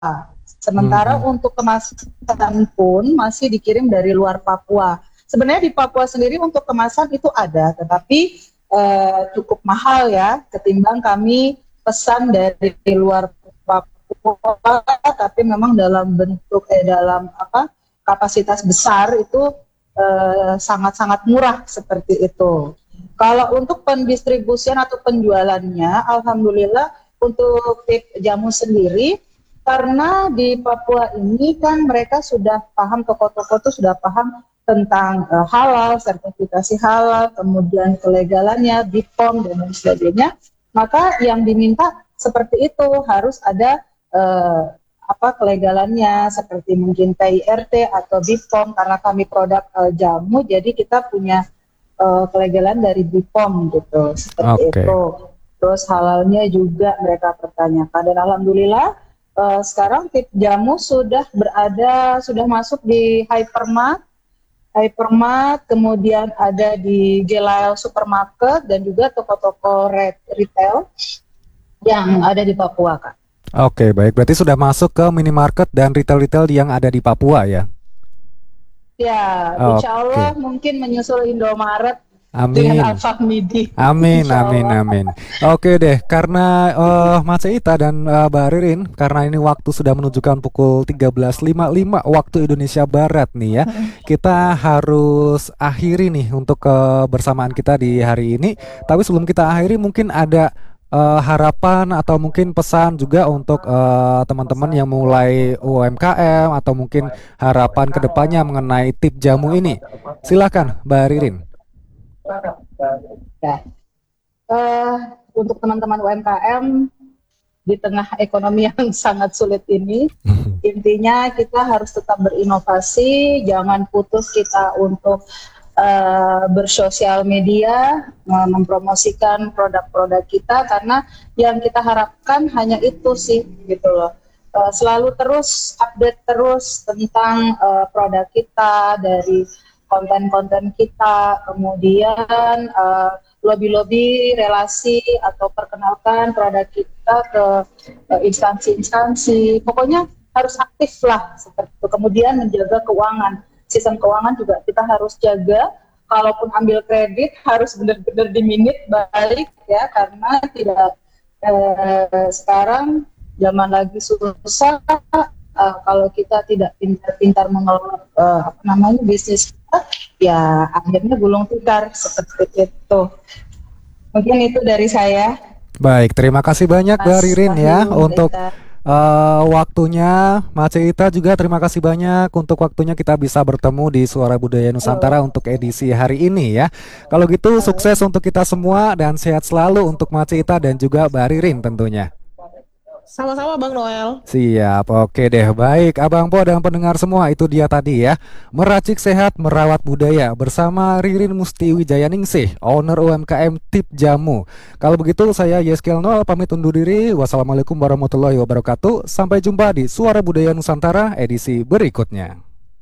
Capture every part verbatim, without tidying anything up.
Sementara Hmm. untuk kemasan pun masih dikirim dari luar Papua. Sebenarnya di Papua sendiri untuk kemasan itu ada, tetapi uh, cukup mahal ya, ketimbang kami pesan dari luar Papua, tapi memang dalam bentuk eh dalam apa kapasitas besar itu uh, sangat-sangat murah seperti itu. Kalau untuk pendistribusian atau penjualannya, alhamdulillah untuk tip jamu sendiri, karena di Papua ini kan mereka sudah paham, toko-toko itu sudah paham tentang uh, halal, sertifikasi halal, kemudian kelegalannya, B P O M dan lain sebagainya. Maka yang diminta seperti itu, harus ada uh, apa kelegalannya, seperti mungkin P I R T atau B P O M, karena kami produk uh, jamu, jadi kita punya uh, kelegalan dari B P O M gitu, seperti Oke. itu. Terus halalnya juga mereka pertanyakan, dan alhamdulillah Uh, sekarang tip jamu sudah berada, sudah masuk di Hypermart, Hypermart, kemudian ada di Jelal Supermarket dan juga toko-toko retail yang ada di Papua, Kak. Oke, baik. Berarti sudah masuk ke minimarket dan retail-retail yang ada di Papua ya? Ya, insya Allah Oke. mungkin menyusul Indomaret dengan Amin. Alfamidi. Amin, Insya amin, Allah. amin. Oke deh, karena uh, Mas Ita dan uh, Mbak Ririn, karena ini waktu sudah menunjukkan pukul tiga belas lima puluh lima waktu Indonesia Barat nih ya, kita harus akhiri nih untuk kebersamaan kita di hari ini. Tapi sebelum kita akhiri, mungkin ada uh, harapan atau mungkin pesan juga untuk uh, teman-teman yang mulai U M K M atau mungkin harapan kedepannya mengenai tip jamu ini. Silakan, Mbak Ririn. Ya. Uh, untuk teman-teman U M K M di tengah ekonomi yang sangat sulit ini, intinya kita harus tetap berinovasi, jangan putus kita untuk uh, bersosial media, mempromosikan produk-produk kita, karena yang kita harapkan hanya itu sih, gitu loh. Uh, selalu terus update terus tentang uh, produk kita, dari konten-konten kita, kemudian uh, lobby-lobby relasi atau perkenalkan produk kita ke uh, instansi-instansi. Pokoknya harus aktif lah seperti itu. Kemudian menjaga keuangan, sistem keuangan juga kita harus jaga. Kalaupun ambil kredit harus benar-benar diminit balik ya, karena tidak uh, sekarang zaman lagi susah. Uh, kalau kita tidak pintar-pintar mengelola uh, apa namanya bisnis kita, ya akhirnya gulung tikar seperti itu. Mungkin itu dari saya. Baik, terima kasih banyak Mbak Ririn ya untuk uh, waktunya. Mas Ita juga terima kasih banyak untuk waktunya, kita bisa bertemu di Suara Budaya Nusantara oh. untuk edisi hari ini ya. Kalau gitu oh. sukses untuk kita semua dan sehat selalu untuk Mas Ita dan juga Mbak Ririn tentunya. Sama-sama Bang Noel. Siap, oke deh. Baik, Abang Po dan pendengar semua, itu dia tadi ya, meracik sehat, merawat budaya bersama Ririn Musti Wijayaningsih, owner U M K M Tip Jamu. Kalau begitu saya Yeskel Noel pamit undur diri. Wassalamualaikum warahmatullahi wabarakatuh. Sampai jumpa di Suara Budaya Nusantara edisi berikutnya.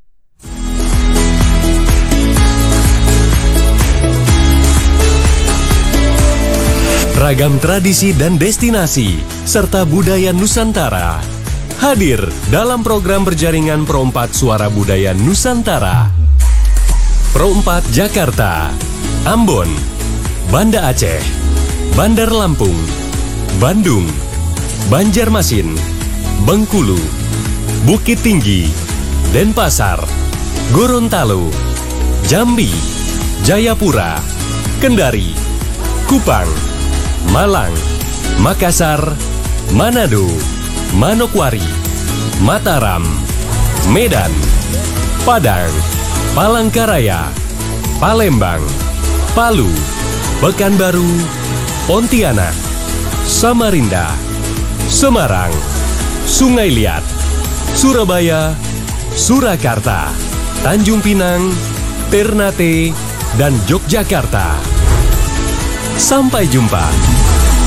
Ragam tradisi dan destinasi serta budaya Nusantara hadir dalam program berjaringan Pro empat Suara Budaya Nusantara. Pro empat Jakarta, Ambon, Banda Aceh, Bandar Lampung, Bandung, Banjarmasin, Bengkulu, Bukit Tinggi, Denpasar, Gorontalo, Jambi, Jayapura, Kendari, Kupang, Malang, Makassar, Manado, Manokwari, Mataram, Medan, Padang, Palangkaraya, Palembang, Palu, Pekanbaru, Pontianak, Samarinda, Semarang, Sungai Liat, Surabaya, Surakarta, Tanjung Pinang, Ternate, dan Yogyakarta. Sampai jumpa.